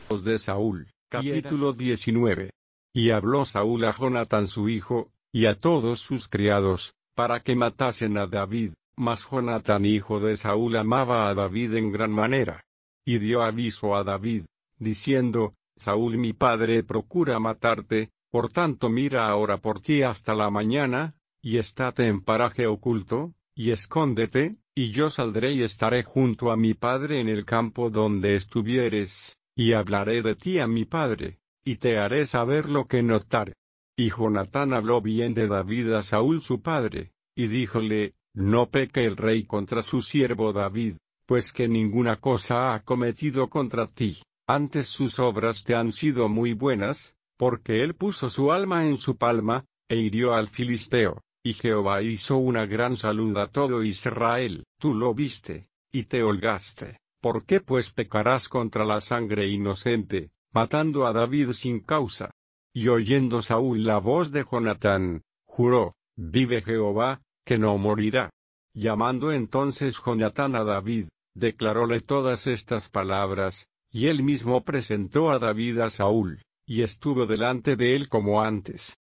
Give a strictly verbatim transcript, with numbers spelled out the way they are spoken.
de Saúl. Capítulo diecinueve. Y habló Saúl a Jonatán su hijo, y a todos sus criados, para que matasen a David, mas Jonatán hijo de Saúl amaba a David en gran manera. Y dio aviso a David, diciendo, Saúl mi padre procura matarte, por tanto mira ahora por ti hasta la mañana, y estate en paraje oculto, y escóndete, y yo saldré y estaré junto a mi padre en el campo donde estuvieres, y hablaré de ti a mi padre, y te haré saber lo que notare. Y Jonatán habló bien de David a Saúl su padre, y díjole, no peque el rey contra su siervo David, pues que ninguna cosa ha cometido contra ti, antes sus obras te han sido muy buenas, porque él puso su alma en su palma, e hirió al filisteo, y Jehová hizo una gran salud a todo Israel. Tú lo viste, y te holgaste. ¿Por qué pues pecarás contra la sangre inocente, matando a David sin causa? Y oyendo Saúl la voz de Jonatán, juró, vive Jehová, que no morirá. Llamando entonces Jonatán a David, declaróle todas estas palabras, y él mismo presentó a David a Saúl, y estuvo delante de él como antes.